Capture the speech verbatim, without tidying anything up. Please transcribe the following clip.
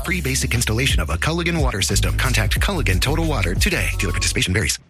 Free basic installation of a Culligan water system. Contact Culligan Total Water today. Dealer participation varies.